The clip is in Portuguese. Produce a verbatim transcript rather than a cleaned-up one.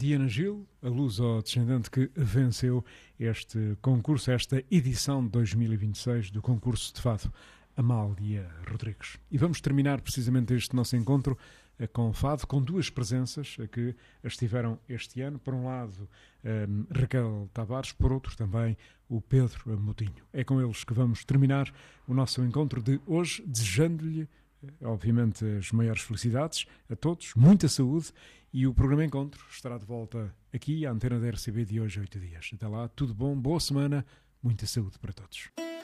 Diana Gil, a luso-descendente que venceu este concurso, esta edição de dois mil e vinte e seis do concurso de fado Amália Rodrigues. E vamos terminar precisamente este nosso encontro com fado, com duas presenças que estiveram este ano. Por um lado, um, Raquel Tavares, por outro também o Pedro Moutinho. É com eles que vamos terminar o nosso encontro de hoje, desejando-lhe, obviamente, as maiores felicidades a todos, muita saúde, e o programa Encontro estará de volta aqui à antena da R C B de hoje a oito dias. Até lá, tudo bom, boa semana, muita saúde para todos.